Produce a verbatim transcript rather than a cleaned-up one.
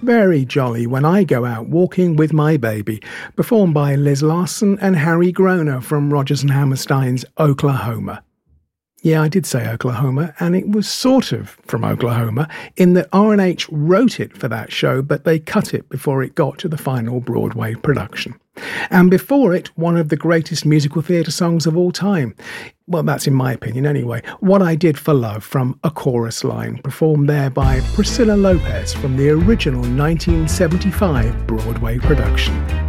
very jolly when I go out walking with my baby, performed by Liz Larson and Harry Groner from Rodgers and Hammerstein's Oklahoma. Yeah, I did say Oklahoma, and it was sort of from Oklahoma, in that R and H wrote it for that show, but they cut it before it got to the final Broadway production. And before it, one of the greatest musical theatre songs of all time. Well, that's in my opinion anyway. What I Did for Love from A Chorus Line, performed there by Priscilla Lopez from the original nineteen seventy-five Broadway production.